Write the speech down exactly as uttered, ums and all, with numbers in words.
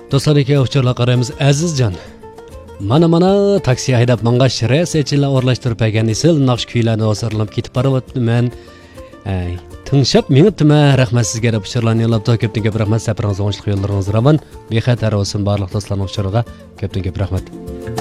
Do'stlarga uchurlar qaraymiz Azizjon. Mana mana taksi haydab mang'ash resechilla o'rlashtirib bergan isil naqsh kuylarni o'sirlab ketib boryapman. Ay, tinglab minibdimi? Rahmat sizga deb uchurlarni yo'llab ko'pdan ko'p rahmat. Safaringiz o'ng'ishli yo'llaringiz ravon. Bexatar bo'lsin barliq do'stlarning uchuriga ko'pdan ko'p rahmat.